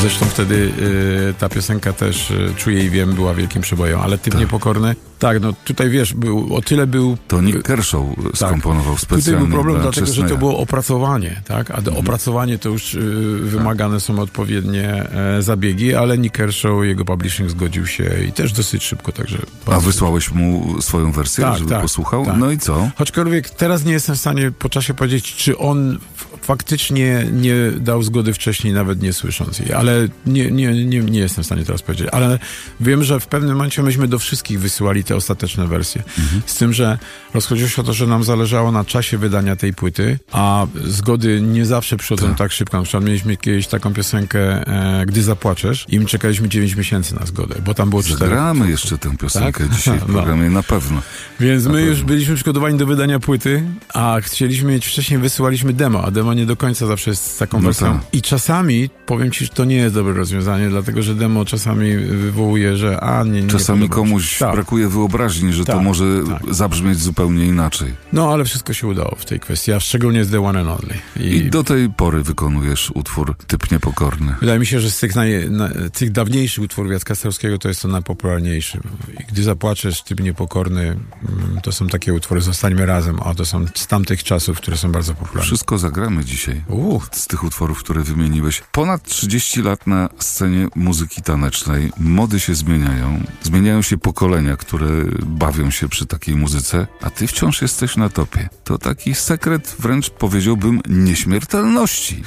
Zresztą wtedy ta piosenka też, Czuję i wiem, była wielkim przebojem, ale Typ Niepokorny, tak, no tutaj wiesz, o tyle był... To Nick Kershaw skomponował specjalnie. Tutaj był problem dlatego, że to było opracowanie, tak? A opracowanie to już wymagane są odpowiednie zabiegi, ale Nick Kershaw, jego publishing zgodził się i też dosyć szybko, także... A wysłałeś mu swoją wersję, żeby posłuchał? Tak. No i co? Choćkolwiek teraz nie jestem w stanie po czasie powiedzieć, czy on faktycznie nie dał zgody wcześniej, nawet nie słysząc jej, ale nie jestem w stanie teraz powiedzieć, ale wiem, że w pewnym momencie myśmy do wszystkich wysyłali te ostateczne wersje. Z tym, że rozchodziło się o to, że nam zależało na czasie wydania tej płyty, a zgody nie zawsze przychodzą tak szybko. Na przykład mieliśmy kiedyś taką piosenkę Gdy zapłaczesz i my czekaliśmy 9 miesięcy na zgodę, bo tam było 4. Zagramy jeszcze tę piosenkę dzisiaj w programie, na pewno. Więc my już byliśmy przygotowani do wydania płyty, a chcieliśmy mieć wcześniej, wysyłaliśmy demo, a demo nie do końca zawsze jest z taką wersją. I czasami, powiem ci, że to nie jest dobre rozwiązanie, dlatego, że demo czasami wywołuje, że nie czasami komuś brakuje wyobraźni, że to może zabrzmieć zupełnie inaczej. No, ale wszystko się udało w tej kwestii, a szczególnie z The One and Only. I do tej pory wykonujesz utwór Typ Niepokorny. Wydaje mi się, że z tych dawniejszych utworów Jacka Sterowskiego to jest to najpopularniejszy. Gdy zapłaczesz, Typ Niepokorny, to są takie utwory, Zostańmy razem, a to są z tamtych czasów, które są bardzo popularne. Wszystko zagramy dzisiaj. Z tych utworów, które wymieniłeś. Ponad 30 lat na scenie muzyki tanecznej. Mody się zmieniają. Zmieniają się pokolenia, które bawią się przy takiej muzyce, a ty wciąż jesteś na topie. To taki sekret, wręcz powiedziałbym, nieśmiertelności.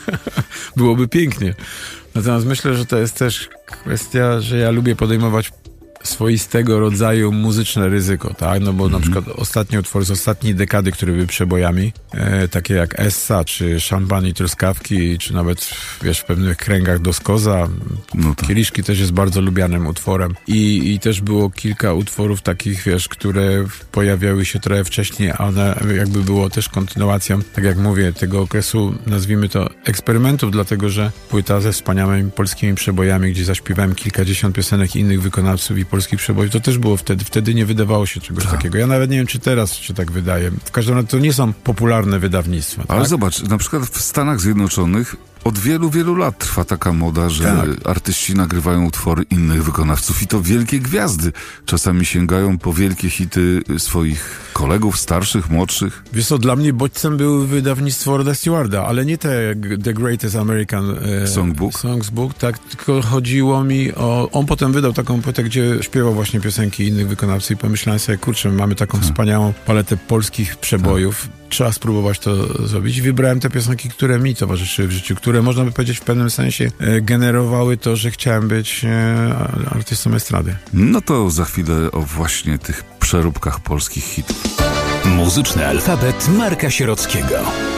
Byłoby pięknie. Natomiast myślę, że to jest też kwestia, że ja lubię podejmować swoistego rodzaju muzyczne ryzyko, tak? No bo na przykład ostatnie utwory z ostatniej dekady, które były przebojami, takie jak Essa, czy Szampan i Truskawki, czy nawet, wiesz, w pewnych kręgach Doskoza. Kieliszki też jest bardzo lubianym utworem. I też było kilka utworów takich, wiesz, które pojawiały się trochę wcześniej, a one jakby było też kontynuacją, tak jak mówię, tego okresu, nazwijmy to, eksperymentów, dlatego, że płyta ze wspaniałymi polskimi przebojami, gdzie zaśpiewałem kilkadziesiąt piosenek innych wykonawców i polskich przebojów, to też było wtedy nie wydawało się czegoś takiego. Ja nawet nie wiem, czy teraz się tak wydaje. W każdym razie to nie są popularne wydawnictwa. Ale zobacz, na przykład w Stanach Zjednoczonych od wielu, wielu lat trwa taka moda, że artyści nagrywają utwory innych wykonawców i to wielkie gwiazdy. Czasami sięgają po wielkie hity swoich kolegów, starszych, młodszych. Wiesz co, dla mnie bodźcem było wydawnictwo Roda Stewarda, ale nie The Greatest American Songbook, tak, tylko chodziło mi o... On potem wydał taką płytę, gdzie śpiewał właśnie piosenki innych wykonawców i pomyślałem sobie, kurczę, mamy taką wspaniałą paletę polskich przebojów. Trzeba spróbować to zrobić. Wybrałem te piosenki, które mi towarzyszyły w życiu, które można by powiedzieć w pewnym sensie generowały to, że chciałem być artystą estrady. No to za chwilę o właśnie tych przeróbkach polskich hitów. Muzyczny alfabet Marka Sierockiego.